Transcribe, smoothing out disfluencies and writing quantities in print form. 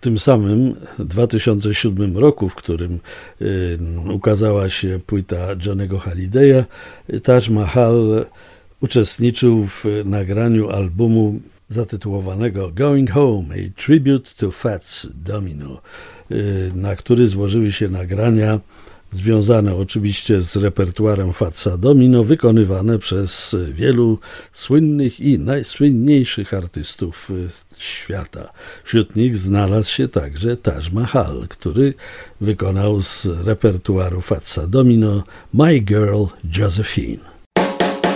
tym samym 2007 roku, w którym ukazała się płyta Johnny'ego Hallidaya, Taj Mahal uczestniczył w nagraniu albumu zatytułowanego Going Home, a Tribute to Fats Domino, na który złożyły się nagrania związane oczywiście z repertuarem Fatsa Domino, wykonywane przez wielu słynnych i najsłynniejszych artystów świata. Wśród nich znalazł się także Taj Mahal, który wykonał z repertuaru Fatsa Domino My Girl Josephine.